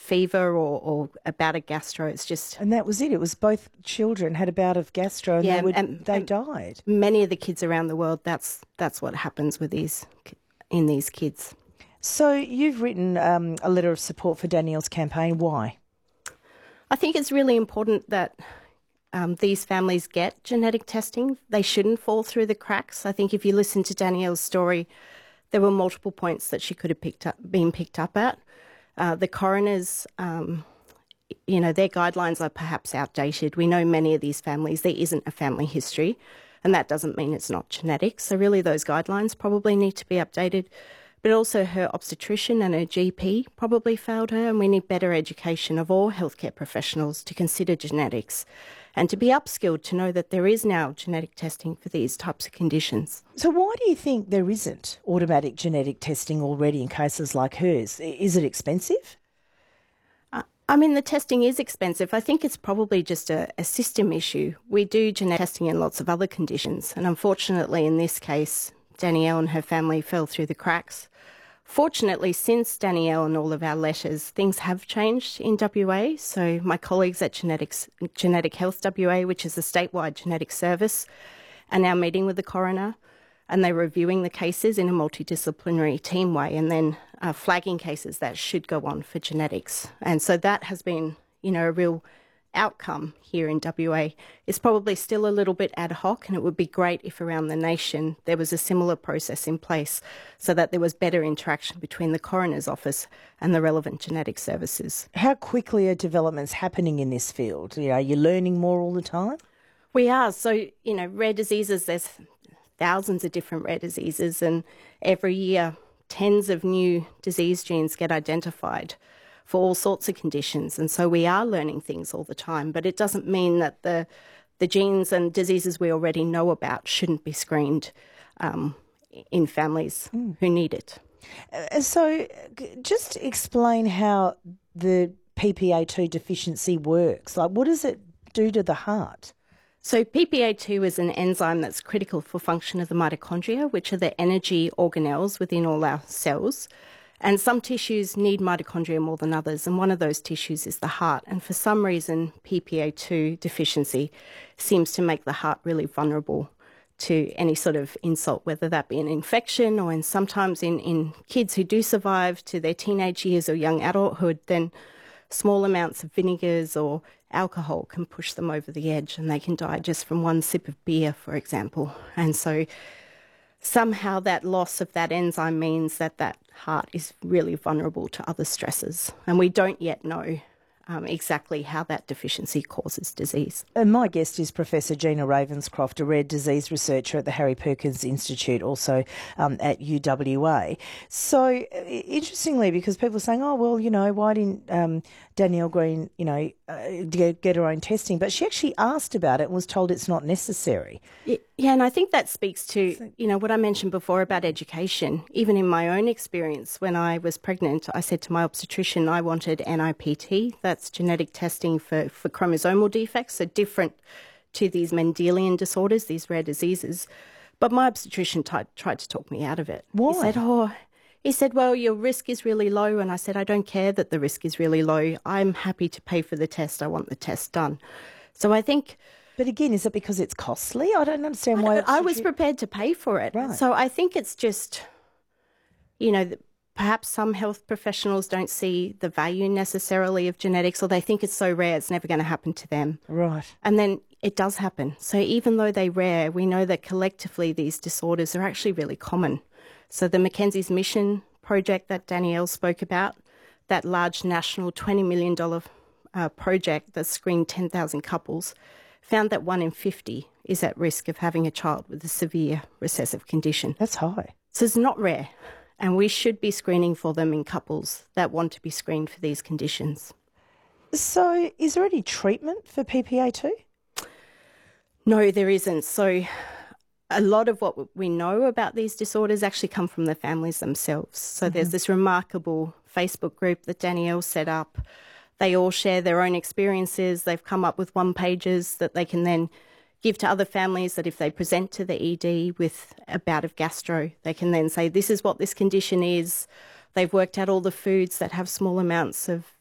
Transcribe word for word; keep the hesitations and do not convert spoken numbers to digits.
fever or, or a bout of gastro. It's just... And that was it. It was both children had a bout of gastro and yeah, they, would, and, they and died. Many of the kids around the world, that's that's what happens with these in these kids. So you've written um, a letter of support for Danielle's campaign. Why? I think it's really important that um, these families get genetic testing. They shouldn't fall through the cracks. I think if you listen to Danielle's story, there were multiple points that she could have picked up, been picked up at. Uh, the coroners, um, you know, their guidelines are perhaps outdated. We know many of these families, there isn't a family history, and that doesn't mean it's not genetic. So really those guidelines probably need to be updated. But also her obstetrician and her G P probably failed her, and we need better education of all healthcare professionals to consider genetics and to be upskilled to know that there is now genetic testing for these types of conditions. So why do you think there isn't automatic genetic testing already in cases like hers? Is it expensive? Uh, I mean, the testing is expensive. I think it's probably just a, a system issue. We do genetic testing in lots of other conditions, and unfortunately in this case, Danielle and her family fell through the cracks. Fortunately, since Danielle and all of our letters, things have changed in W A. So my colleagues at Genetics, Genetic Health W A, which is a statewide genetic service, are now meeting with the coroner, and they're reviewing the cases in a multidisciplinary team way and then uh, flagging cases that should go on for genetics. And so that has been, you know, a real outcome here in W A. It's probably still a little bit ad hoc, and it would be great if around the nation there was a similar process in place so that there was better interaction between the coroner's office and the relevant genetic services. How quickly are developments happening in this field? You know, are you learning more all the time? We are. So, you know, rare diseases, there's thousands of different rare diseases, and every year tens of new disease genes get identified for all sorts of conditions. And so we are learning things all the time, but it doesn't mean that the the genes and diseases we already know about shouldn't be screened um, in families mm. who need it. Uh, so just explain how the P P A two deficiency works. Like, what does it do to the heart? So P P A two is an enzyme that's critical for function of the mitochondria, which are the energy organelles within all our cells. And some tissues need mitochondria more than others, and one of those tissues is the heart. And for some reason, P P A two deficiency seems to make the heart really vulnerable to any sort of insult, whether that be an infection or in sometimes in, in kids who do survive to their teenage years or young adulthood, then small amounts of vinegars or alcohol can push them over the edge and they can die just from one sip of beer, for example. And so somehow that loss of that enzyme means that that heart is really vulnerable to other stresses. And we don't yet know um, exactly how that deficiency causes disease. And my guest is Professor Gina Ravenscroft, a rare disease researcher at the Harry Perkins Institute, also um, at U W A. So interestingly, because people are saying, oh, well, you know, why didn't um, Danielle Green, you know, uh, get, get her own testing? But she actually asked about it and was told it's not necessary. Yeah, and I think that speaks to, you know, what I mentioned before about education. Even in my own experience, when I was pregnant, I said to my obstetrician I wanted N I P T, that's genetic testing for, for chromosomal defects, so different to these Mendelian disorders, these rare diseases. But my obstetrician t- tried to talk me out of it. Why? He said, oh, he said, well, your risk is really low. And I said, I don't care that the risk is really low. I'm happy to pay for the test. I want the test done. So I think... But again, is it because it's costly? I don't understand why. I, I was prepared to pay for it. Right. So I think it's just, you know, perhaps some health professionals don't see the value necessarily of genetics, or they think it's so rare it's never going to happen to them. Right. And then it does happen. So even though they're rare, we know that collectively these disorders are actually really common. So the Mackenzie's Mission project that Danielle spoke about, that large national twenty million dollars uh, project that screened ten thousand couples, found that one in fifty is at risk of having a child with a severe recessive condition. That's high. So it's not rare, and we should be screening for them in couples that want to be screened for these conditions. So is there any treatment for P P A two? No, there isn't. So a lot of what we know about these disorders actually come from the families themselves. So mm-hmm. there's this remarkable Facebook group that Danielle set up. They all share their own experiences. They've come up with one-pagers that they can then give to other families that if they present to the E D with a bout of gastro, they can then say, this is what this condition is. They've worked out all the foods that have small amounts of